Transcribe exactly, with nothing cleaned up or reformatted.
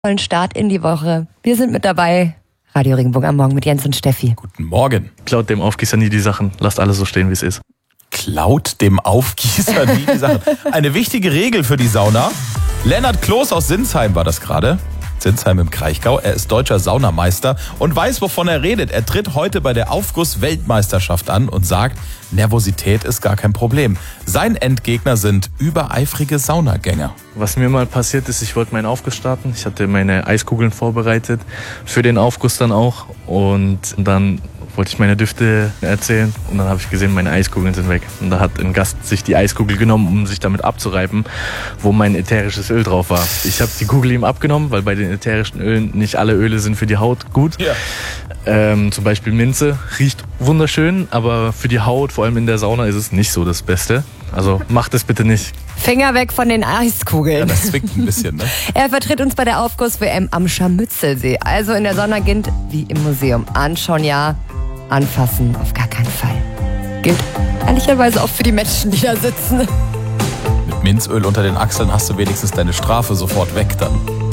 Tollen Start in die Woche. Wir sind mit dabei. Radio Regenbogen am Morgen mit Jens und Steffi. Guten Morgen. Klaut dem Aufgießer nie die Sachen. Lasst alles so stehen, wie es ist. Klaut dem Aufgießer nie die Sachen. Eine wichtige Regel für die Sauna. Lennart Kloß aus Sinsheim war das gerade. Sinsheim im Kraichgau. Er ist deutscher Saunameister und weiß, wovon er redet. Er tritt heute bei der Aufguss-Weltmeisterschaft an und sagt, Nervosität ist gar kein Problem. Sein Endgegner sind übereifrige Saunagänger. Was mir mal passiert ist, ich wollte meinen Aufguss starten. Ich hatte meine Eiskugeln vorbereitet, für den Aufguss dann auch. Und dann wollte ich meine Düfte erzählen und dann habe ich gesehen, meine Eiskugeln sind weg. Und da hat ein Gast sich die Eiskugel genommen, um sich damit abzureiben, wo mein ätherisches Öl drauf war. Ich habe die Kugel ihm abgenommen, weil bei den ätherischen Ölen nicht alle Öle sind für die Haut gut. Ja. Ähm, zum Beispiel Minze riecht wunderschön, aber für die Haut, vor allem in der Sauna, ist es nicht so das Beste. Also macht es bitte nicht. Finger weg von den Eiskugeln. Ja, das zwickt ein bisschen, ne? Er vertritt uns bei der Aufguss-W M am Scharmützelsee. Also in der Sauna-Gint wie im Museum. Anschauen ja, anfassen auf gar keinen Fall. Gilt ehrlicherweise auch für die Menschen, die da sitzen. Mit Minzöl unter den Achseln hast du wenigstens deine Strafe sofort weg dann.